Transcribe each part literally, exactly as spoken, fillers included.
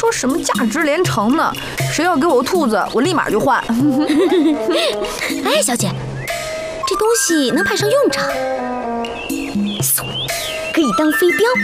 说什么价值连城呢？谁要给我兔子，我立马就换。 哎，小姐，这东西能派上用场，可以当飞镖。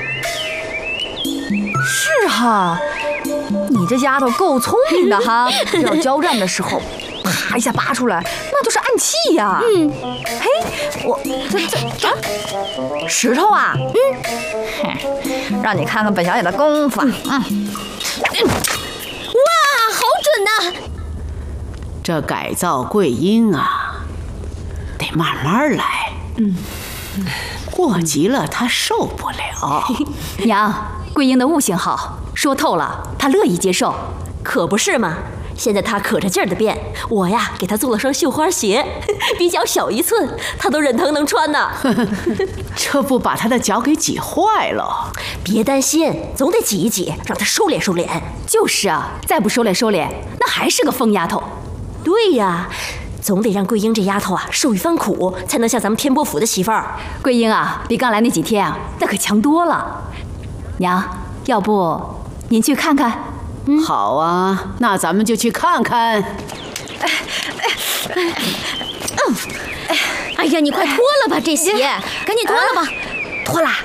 是哈，你这丫头够聪明的哈！要交战的时候，啪一下拔出来，那就是暗器呀。 嗯， 嘿，我这这这、啊、石头啊，嗯，哼，让你看看本小姐的功夫。嗯，嗯哇，好准呐！ 这改造桂英啊，得慢慢来。嗯，过急了她受不了。 娘，桂英的悟性好，说透了，她乐意接受。 可不是嘛！现在她可着劲儿的变，我呀给她做了双绣花鞋，比脚小一寸，她都忍疼能穿呢。 这不把她的脚给挤坏了？ 别担心，总得挤一挤，让她收敛收敛。 就是啊，再不收敛收敛，那还是个疯丫头。 对呀，总得让桂英这丫头啊受一番苦，才能像咱们天波府的媳妇儿。 桂英啊，比刚来那几天啊，那可强多了。娘，要不您去看看？ 嗯，好啊，那咱们就去看看。 哎哎嗯，哎呀，你快脱了吧这鞋，赶紧脱了吧，脱啦！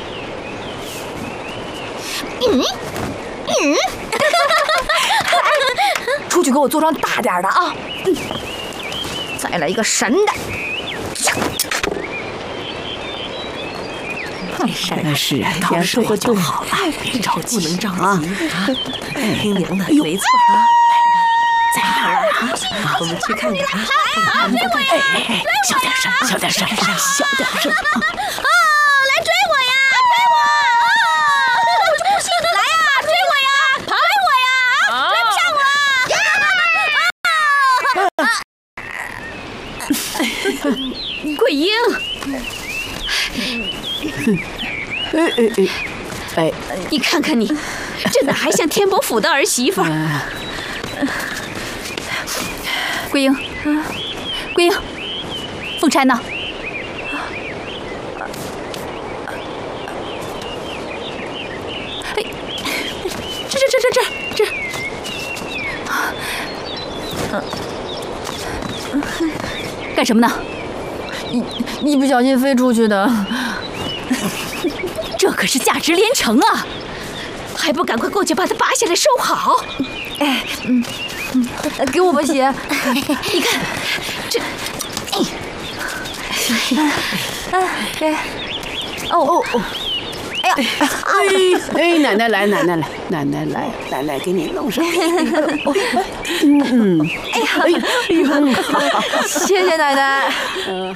嗯嗯，出去给我做双大点的啊！嗯，再来一个神的。 那是到时候就好了，别着急， 不能着急啊！ 听娘的，没错啊。在哪儿啊？我们去看看啊！ 哎哎哎，小点声，小点声，小点声啊！ 啊，来追我呀！追我！啊！我就不信你来呀！追我呀！追我呀！啊！追不上我！ 桂英。 哎哎哎哎！ 你看看你，这哪还像天伯府的儿媳妇？桂英，桂英，凤钗呢？哎，这这这这这这，干什么呢？ 一一不小心飞出去的。 这可是价值连城啊！还不赶快过去把它拔下来收好！ 哎，嗯嗯，给我把鞋。 你看，这， 哎，哎，哦哦哦，哎呀， 哎哎，奶奶来，奶奶来，奶奶来，奶奶给你弄上。嗯嗯， 哎呀，哎呦，谢谢奶奶。嗯。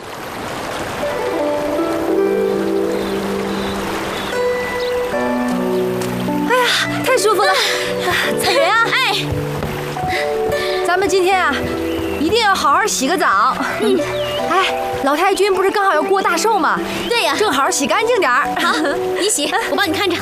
太舒服了，彩云啊！哎，咱们今天啊，一定要好好洗个澡。嗯，哎，老太君不是刚好要过大寿吗？ 对呀， 正好洗干净点儿。 好，你洗，我帮你看着。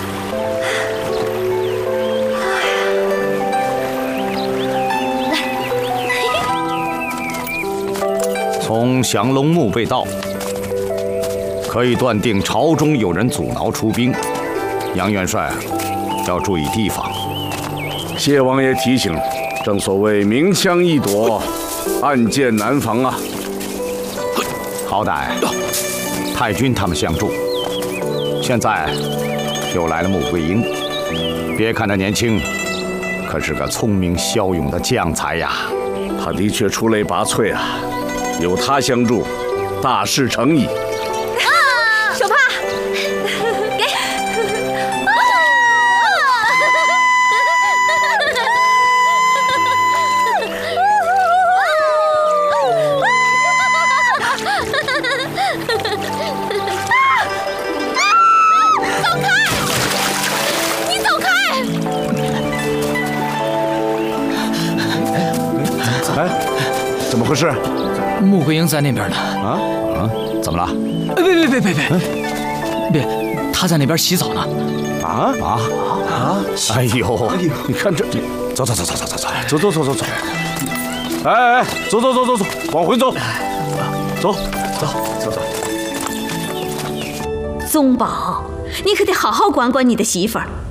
来，从降龙墓被盗，可以断定朝中有人阻挠出兵。杨元帅要注意提防。 谢王爷提醒，正所谓明枪易躲，暗箭难防啊。 好歹太君他们相助，现在又来了穆桂英。别看他年轻，可是个聪明骁勇的将才呀。 他的确出类拔萃啊，有他相助，大事成矣。 手帕，给。 怎么回事？ 穆桂英在那边呢。 啊啊！怎么了？ 别别别别别！别，她在那边洗澡呢。 啊啊啊！哎呦，你看这，走走走走走走走走走走走走。哎哎，走走走走走，往回走。走走走走。 宗宝，你可得好好管管你的媳妇儿。